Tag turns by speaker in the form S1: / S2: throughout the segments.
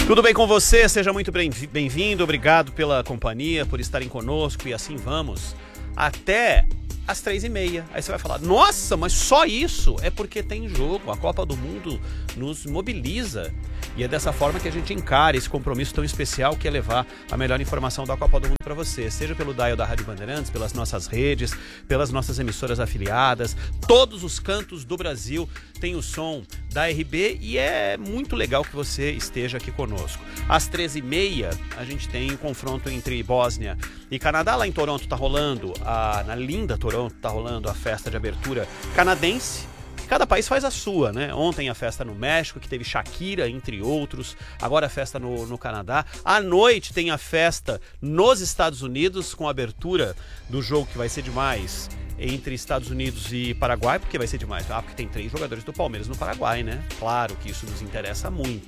S1: Tudo bem com você? Seja muito bem-vindo, obrigado pela companhia, por estarem conosco e assim vamos até às 3h30. Aí você vai falar, nossa, mas só isso? É porque tem jogo, a Copa do Mundo nos mobiliza e é dessa forma que a gente encara esse compromisso tão especial que é levar a melhor informação da Copa do Mundo para você, seja pelo dial da Rádio Bandeirantes, pelas nossas redes, pelas nossas emissoras afiliadas, todos os cantos do Brasil tem o som da RB e é muito legal que você esteja aqui conosco. Às 13h30 a gente tem o confronto entre Bósnia e Canadá, lá em Toronto tá rolando, na linda Toronto tá rolando a festa de abertura canadense. Cada país faz a sua, né? Ontem a festa no México, que teve Shakira, entre outros. Agora a festa no Canadá. À noite tem a festa nos Estados Unidos, com a abertura do jogo que vai ser demais entre Estados Unidos e Paraguai, porque vai ser demais. Porque tem 3 jogadores do Palmeiras no Paraguai, né? Claro que isso nos interessa muito.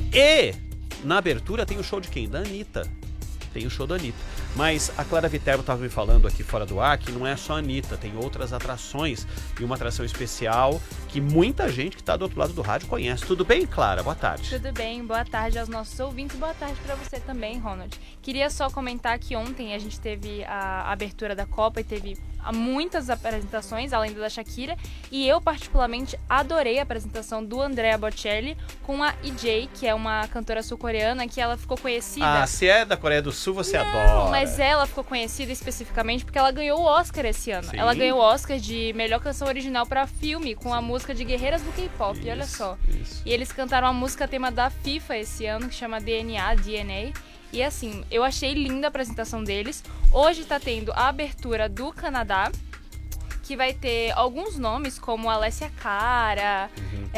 S1: E na abertura tem o show de quem? Da Anitta. Tem o show da Anitta. Mas a Clara Viterbo estava me falando aqui fora do ar que não é só a Anitta, tem outras atrações e uma atração especial que muita gente que está do outro lado do rádio conhece. Tudo bem, Clara? Boa tarde.
S2: Tudo bem, boa tarde aos nossos ouvintes, boa tarde para você também, Ronald. Queria só comentar que ontem a gente teve a abertura da Copa e teve muitas apresentações, além da Shakira, e eu particularmente adorei a apresentação do Andrea Bocelli com a EJ, que é uma cantora sul-coreana que ela ficou conhecida...
S1: Ah, se é da Coreia do Sul, você adora.
S2: Mas ela ficou conhecida especificamente porque ela ganhou o Oscar esse ano.
S1: Sim.
S2: Ela ganhou o Oscar de melhor canção original para filme, com a música de Guerreiras do K-pop, e olha só.
S1: Isso.
S2: E eles cantaram a música tema da FIFA esse ano, que chama DNA. E assim, eu achei linda a apresentação deles. Hoje tá tendo a abertura do Canadá, que vai ter alguns nomes, como Alessia Cara.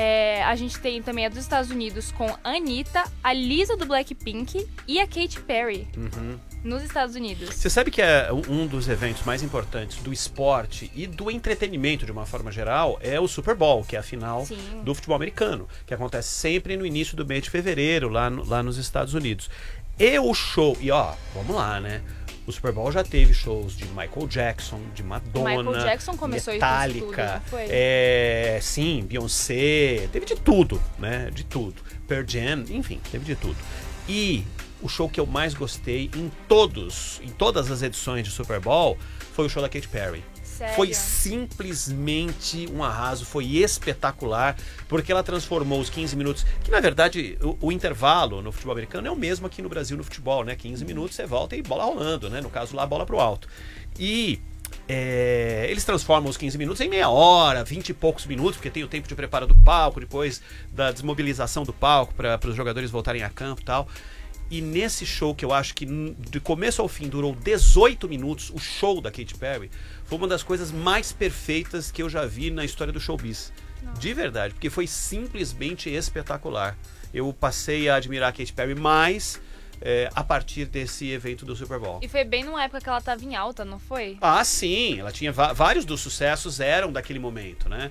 S2: A gente tem também a dos Estados Unidos com a Anitta, a Lisa do Blackpink e a Katy Perry. Nos Estados Unidos.
S1: Você sabe que é um dos eventos mais importantes do esporte e do entretenimento de uma forma geral é o Super Bowl, que é a final do futebol americano, que acontece sempre no início do mês de fevereiro, lá nos Estados Unidos. E o show, vamos lá, né? O Super Bowl já teve shows de Michael Jackson, de Madonna,
S2: Michael Jackson começou
S1: Metallica,
S2: isso tudo, não foi?
S1: Sim, Beyoncé, teve de tudo, né? De tudo. Pearl Jam, enfim, teve de tudo. E o show que eu mais gostei em todas as edições de Super Bowl foi o show da Katy Perry.
S2: Sério?
S1: Foi simplesmente um arraso, foi espetacular, porque ela transformou os 15 minutos, que na verdade o intervalo no futebol americano é o mesmo aqui no Brasil no futebol, né? 15 minutos você volta e bola rolando, né? No caso lá, bola pro alto. E eles transformam os 15 minutos em meia hora, 20 e poucos minutos, porque tem o tempo de preparo do palco, depois da desmobilização do palco para os jogadores voltarem a campo e tal. E nesse show, que eu acho que de começo ao fim durou 18 minutos, o show da Katy Perry foi uma das coisas mais perfeitas que eu já vi na história do showbiz.
S2: Nossa.
S1: De verdade, porque foi simplesmente espetacular. Eu passei a admirar a Katy Perry mais a partir desse evento do Super Bowl.
S2: E foi bem numa época que ela tava em alta, não foi?
S1: Ah, sim, ela tinha vários dos sucessos eram daquele momento, né?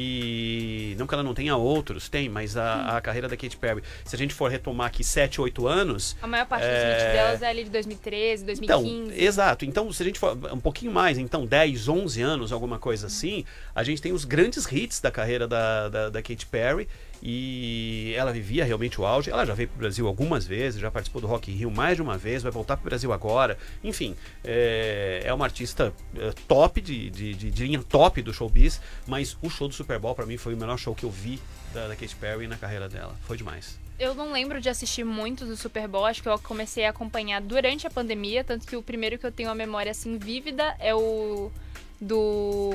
S1: E não que ela não tenha outros, tem, mas a carreira da Katy Perry, se a gente for retomar aqui 7, 8 anos...
S2: A maior parte dos hits delas é ali de 2013, 2015.
S1: Então, exato. Então, se a gente for um pouquinho mais, então 10, 11 anos, alguma coisa assim, a gente tem os grandes hits da carreira da Katy Perry. E ela vivia realmente o auge. Ela já veio para o Brasil algumas vezes, já participou do Rock in Rio mais de uma vez, vai voltar para o Brasil agora. Enfim, é uma artista top, de linha top do showbiz. Mas o show do Super Bowl para mim foi o melhor show que eu vi da Katy Perry na carreira dela. Foi demais.
S2: Eu não lembro de assistir muito do Super Bowl, acho que eu comecei a acompanhar durante a pandemia, tanto que o primeiro que eu tenho uma memória assim vívida é o do...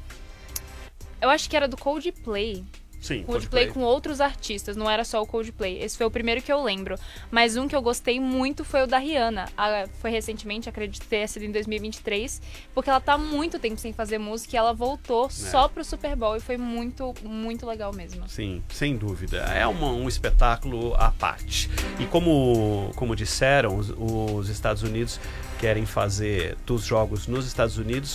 S2: Eu acho que era do Coldplay.
S1: Sim,
S2: Coldplay com outros artistas, não era só o Coldplay. Esse foi o primeiro que eu lembro. Mas um que eu gostei muito foi o da Rihanna. Foi recentemente, acredito ter sido em 2023, porque ela tá há muito tempo sem fazer música e ela voltou só pro Super Bowl e foi muito, muito legal mesmo.
S1: Sim, sem dúvida. É um espetáculo à parte. E como disseram, os Estados Unidos querem fazer dos jogos nos Estados Unidos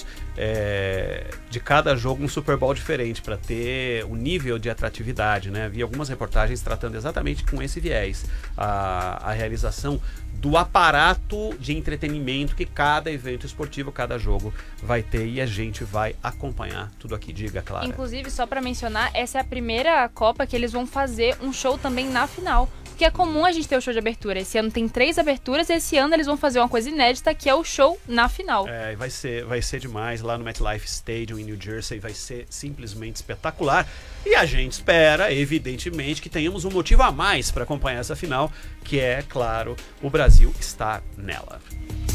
S1: de cada jogo um Super Bowl diferente para ter um nível de atratividade, né? Vi algumas reportagens tratando exatamente com esse viés, a realização do aparato de entretenimento que cada evento esportivo, cada jogo vai ter, e a gente vai acompanhar tudo aqui. Diga, Clara.
S2: Inclusive, só para mencionar, essa é a primeira Copa que eles vão fazer um show também na final, Porque é comum a gente ter o show de abertura. Esse ano tem 3 aberturas, e esse ano eles vão fazer uma coisa inédita, que é o show na final.
S1: Vai ser demais lá no MetLife Stadium em New Jersey, vai ser simplesmente espetacular. E a gente espera, evidentemente, que tenhamos um motivo a mais para acompanhar essa final, que é, claro, o Brasil estar nela.